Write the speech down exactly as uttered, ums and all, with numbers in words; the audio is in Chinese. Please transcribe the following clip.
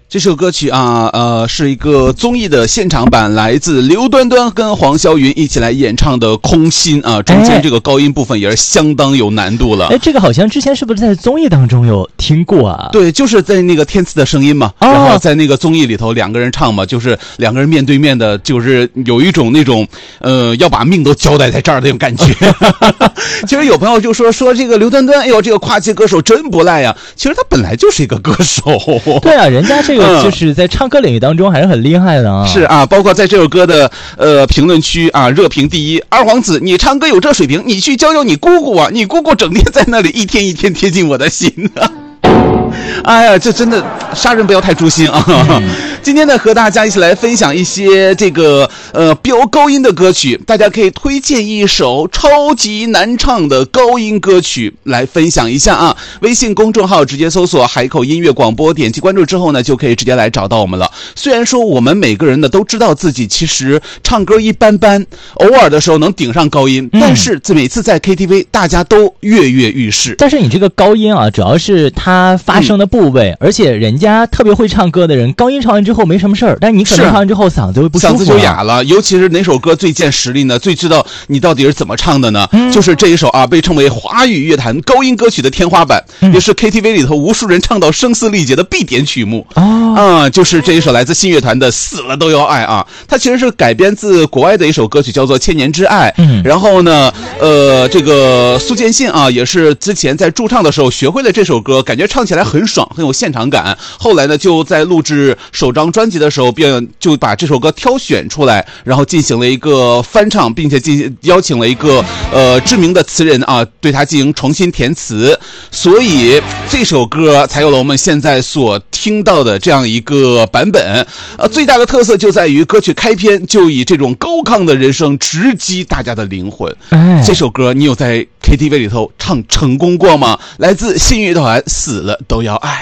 这首歌曲啊，呃，是一个综艺的现场版，来自刘端端跟黄霄云一起来演唱的《空心》啊，中间这个高音部分也是相当有难度了。 哎，这个好像之前是不是在综艺当中有听过啊？ 对，就是在那个天赐的声音嘛， 哦、 然后在那个综艺里头两个人唱嘛，就是两个人面对面的，就是有一种那种呃要把命都交代在这儿的那种感觉。其实有朋友就说说这个刘端端，哎呦，这个跨界歌手真不赖呀。其实他本来就是一个歌手。 对啊，人家这个就是在唱歌领域当中还是很厉害的啊。 是啊，包括在这首歌的呃评论区啊，热评第一，二皇子，你唱歌有这水平，你去教教你姑姑啊，你姑姑整天在那里一天一天贴近我的心啊。哎呀，这真的杀人不要太诛心啊！嗯、今天呢，和大家一起来分享一些这个呃飙高音的歌曲，大家可以推荐一首超级难唱的高音歌曲来分享一下啊。微信公众号直接搜索海口音乐广播，点击关注之后呢，就可以直接来找到我们了。虽然说我们每个人呢都知道自己其实唱歌一般般，偶尔的时候能顶上高音，嗯、但是每次在 K T V 大家都跃跃欲试。 但是你这个高音啊，主要是它发声的部位，嗯、而且人家特别会唱歌的人，高音唱完之后没什么事儿，但你可能唱完之后嗓子会不舒服、啊， 嗓子就哑了。尤其是哪首歌最见实力呢？最知道你到底是怎么唱的呢？嗯、就是这一首啊，被称为华语乐坛高音歌曲的天花板，嗯、也是 K T V 里头无数人唱到声嘶力竭的必点曲目。哦，啊，就是这一首来自信乐团的《死了都要爱》啊，它其实是改编自国外的一首歌曲，叫做《千年之爱》。嗯，然后呢，呃，这个苏建信啊，也是之前在驻唱的时候学会了这首歌，感觉唱起来很爽，很有现场感。后来呢，就在录制首张专辑的时候，便就把这首歌挑选出来，然后进行了一个翻唱，并且进行邀请了一个呃知名的词人啊，对它进行重新填词，所以这首歌才有了我们现在所听到的这样一个版本。呃，最大的特色就在于歌曲开篇就以这种高亢的人声直击大家的灵魂。哎，这首歌你有在 K T V 里头唱成功过吗？来自信乐团《死了都要爱》。